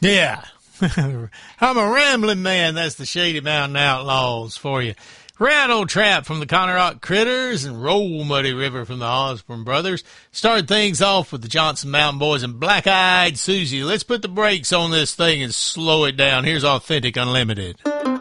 Yeah. I'm a rambling man. That's the Shady Mountain Outlaws for you. Rattle Trap from the Conner Rock Critters and Roll Muddy River from the Osborne Brothers. Start things off with the Johnson Mountain Boys and Black Eyed Susie. Let's put the brakes on this thing and slow it down. Here's Authentic Unlimited.